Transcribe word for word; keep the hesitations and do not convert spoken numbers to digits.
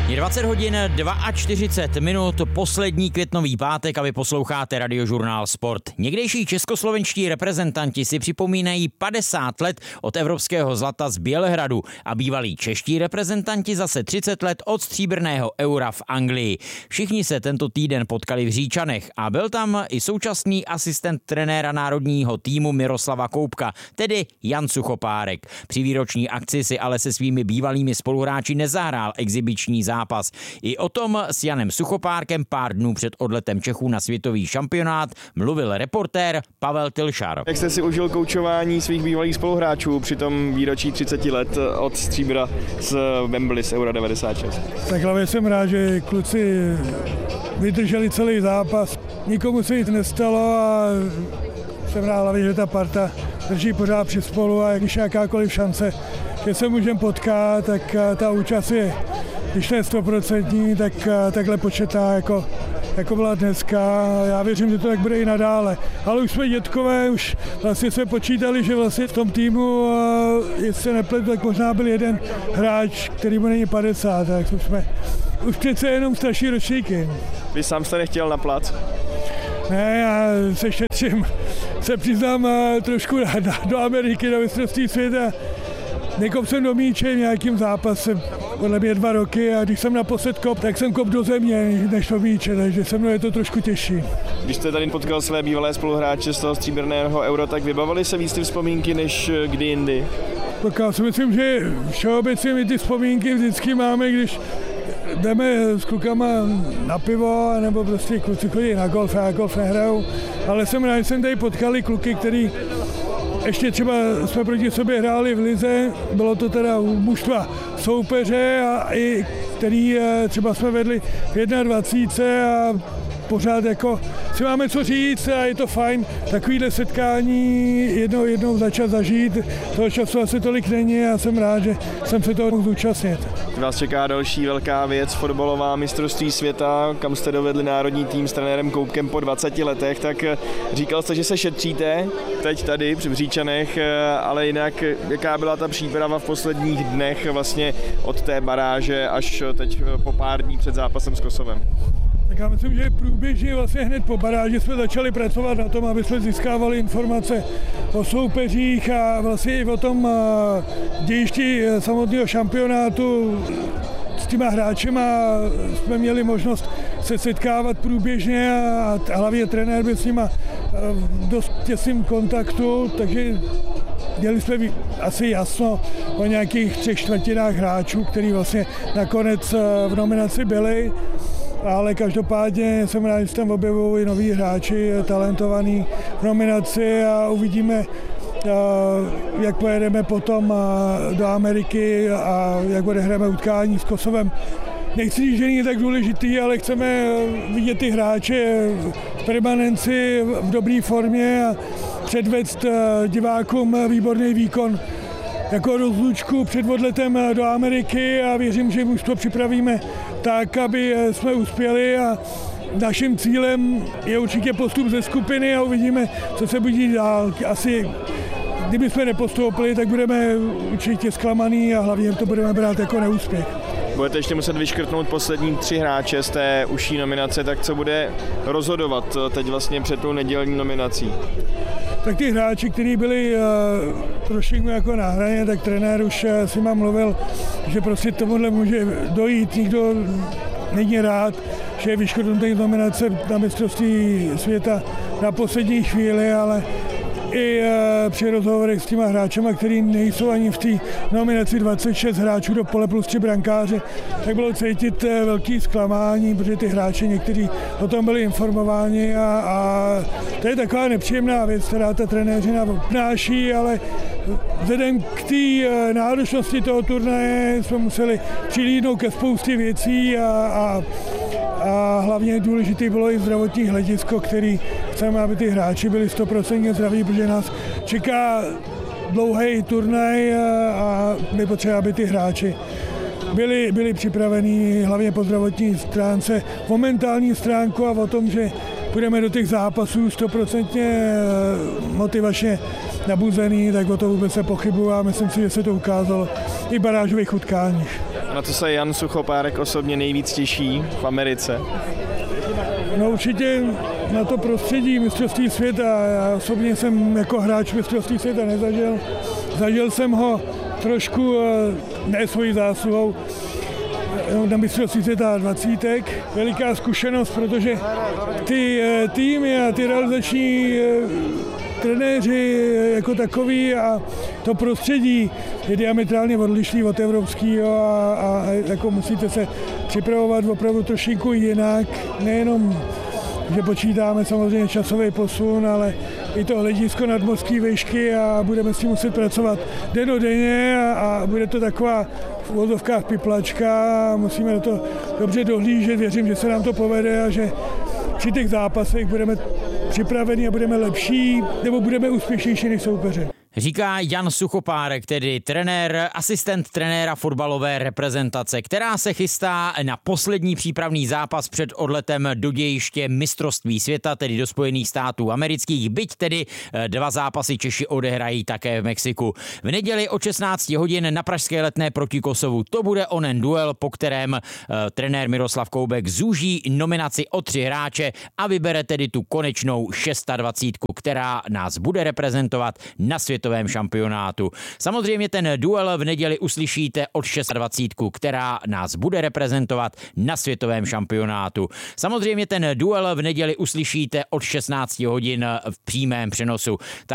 Je dvacet hodin čtyřicet dva minut, poslední květnový pátek a vy posloucháte Radiožurnál Sport. Někdejší českoslovenští reprezentanti si připomínají padesát let od evropského zlata z Bělehradu a bývalí čeští reprezentanti zase třicet let od stříbrného eura v Anglii. Všichni se tento týden potkali v Říčanech a byl tam i současný asistent trenéra národního týmu Miroslava Koubka, tedy Jan Suchopárek. Při výroční akci si ale se svými bývalými spoluhráči nezahrál exibiční zápas. I o tom s Janem Suchopárkem pár dnů před odletem Čechů na světový šampionát mluvil reportér Pavel Tylšar. Jak jste si užil koučování svých bývalých spoluhráčů při tom výročí třicet let od stříbra z Wembley z Eura devadesát šest? Tak hlavně jsem rád, že kluci vydrželi celý zápas. Nikomu se nic nestalo a jsem rád hlavně, že ta parta drží pořád při spolu a když jakákoliv šance, že se můžeme potkat, tak ta účast je, když to je stoprocentní, tak takhle početá, jako, jako byla dneska. Já věřím, že to tak bude i nadále. Ale už jsme dětkové, už vlastně jsme počítali, že vlastně v tom týmu, jestli se nepletu, tak možná byl jeden hráč, který mu není padesát, tak jsme už přece jenom starší ročníky. Vy sám jste nechtěl na plac? Ne, já se šetřím, se přiznám trošku do Ameriky, do mistrovství světa. Někop jsem do míče nějakým zápasem, podle mě dva roky a když jsem naposled kop, tak jsem kop do země než do míče, takže se mnou je to trošku těžší. Když jste tady potkal své bývalé spoluhráče z toho stříbrného eura, tak vybavili se víc ty vzpomínky než kdy jindy? Tak já si myslím, že všeobecně my ty vzpomínky vždycky máme, když jdeme s klukama na pivo, nebo prostě kluci chodí na golf, já golf nehraju, ale jsem rád, že jsem tady potkali kluky, který ještě třeba jsme proti sobě hráli v lize, bylo to teda u mužstva soupeře a i který třeba jsme vedli v dvacet jedna a pořád jako si máme co říct a je to fajn takovýhle setkání jednou, jednou za čas zažít. Toho času asi tolik není a jsem rád, že jsem se toho mohl zúčastnit. Vás čeká další velká věc, fotbalová mistrovství světa, kam jste dovedli národní tým s trenérem Koubkem po dvaceti letech, tak říkal jste, že se šetříte teď tady při Říčanech, ale jinak jaká byla ta příprava v posledních dnech vlastně od té baráže až teď po pár dní před zápasem s Kosovem? Tak já myslím, že průběžně vlastně hned po baráži jsme začali pracovat na tom, aby jsme získávali informace o soupeřích a vlastně i o tom dějišti samotného šampionátu. S těma hráčema jsme měli možnost se setkávat průběžně a hlavně trenér byl s nima v dost těsném kontaktu, takže měli jsme asi jasno o nějakých třech čtvrtinách hráčů, který vlastně nakonec v nominaci byli. Ale každopádně jsem rád, že tam objevují noví hráči, talentovaní v nominaci a uvidíme, jak pojedeme potom do Ameriky a jak odehráme utkání s Kosovem. Nechci říct, že není tak důležitý, ale chceme vidět ty hráče v permanenci, v dobré formě a předvést divákům výborný výkon jako rozlučku před odletem do Ameriky a věřím, že už to připravíme tak, aby jsme uspěli a naším cílem je určitě postup ze skupiny a uvidíme, co se bude dít dál. Asi kdyby jsme nepostoupili, tak budeme určitě zklamaný a hlavně to budeme brát jako neúspěch. Budete ještě muset vyškrtnout poslední tři hráče z té užší nominace, tak co bude rozhodovat teď vlastně před tou nedělní nominací? Tak ty hráči, kteří byli uh, trošku jako na hraně, tak trenér už uh, s nima mluvil, že prostě tomuhle může dojít, nikdo není rád, že je vyškrtnutý z nominace na mistrovství světa na poslední chvíli, ale i uh, při rozhovorech s těma hráčema, který nejsou ani v té nominaci dvacet šest hráčů do pole plus tři brankáři, tak bylo cítit uh, velký zklamání, protože ty hráči někteří o tom byli informováni a, a to je taková nepříjemná věc, která ta trenéřina obnáší, ale vzhledem k té uh, náročnosti toho turnaje jsme museli přilídnout ke spoustě věcí a, a a hlavně důležité bylo i zdravotní hledisko, který chceme, aby ty hráči byli sto procent zdraví, protože nás čeká dlouhý turnaj a my potřebujeme, aby ty hráči byli, byli připravení hlavně po zdravotní stránce, o mentální stránku a o tom, že půjdeme do těch zápasů stoprocentně motivačně nabuzený, tak o to vůbec se pochybuji a myslím si, že se to ukázalo i v barážových utkáních. Na co se Jan Suchopárek osobně nejvíc těší v Americe? No určitě na to prostředí mistrovství světa. Já osobně jsem jako hráč mistrovství světa nezažil. Zažil jsem ho trošku ne svojí zásluhou na mistrovství světa dvacítek. Veliká zkušenost, protože ty týmy a ty realizační trenéři jako takový a to prostředí je diametrálně odlišný od evropského a, a jako musíte se připravovat opravdu trošinku jinak, nejenom, že počítáme samozřejmě časový posun, ale i to hledisko nadmořské výšky a budeme s tím muset pracovat dennodenně a, a bude to taková v uvozovkách piplačka a musíme na to dobře dohlížet, věřím, že se nám to povede a že při těch zápasech budeme připraveni a budeme lepší nebo budeme úspěšnější než soupeře. Říká Jan Suchopárek, tedy trenér, asistent trenéra fotbalové reprezentace, která se chystá na poslední přípravný zápas před odletem do dějiště mistrovství světa, tedy do Spojených států amerických, byť tedy dva zápasy Češi odehrají také v Mexiku. V neděli od šestnáct hodin na pražské Letné proti Kosovu. To bude onen duel, po kterém uh, trenér Miroslav Koubek zúží nominaci o tři hráče a vybere tedy tu konečnou dvacítku šest, která nás bude reprezentovat na světovém šampionátu. Samozřejmě ten duel v neděli uslyšíte od dvacítky šest, která nás bude reprezentovat na světovém šampionátu. Samozřejmě ten duel v neděli uslyšíte od šestnáct hodin v přímém přenosu.